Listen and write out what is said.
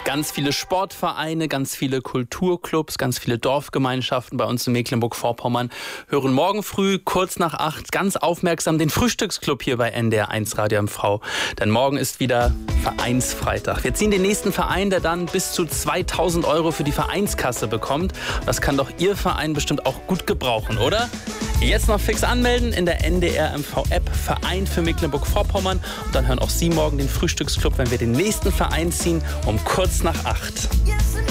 Ganz viele Sportvereine, ganz viele Kulturclubs, ganz viele Dorfgemeinschaften bei uns in Mecklenburg-Vorpommern hören morgen früh kurz nach 8 ganz aufmerksam den Frühstücksclub hier bei NDR 1 Radio MV. Denn morgen ist wieder Vereinsfreitag. Wir ziehen den nächsten Verein, der dann bis zu 2.000 € für die Vereinskasse bekommt. Das kann doch Ihr Verein bestimmt auch gut gebrauchen, oder? Jetzt noch fix anmelden in der NDR MV-App Verein für Mecklenburg-Vorpommern. Und dann hören auch Sie morgen den Frühstücksclub, wenn wir den nächsten Verein ziehen, um kurz nach 8.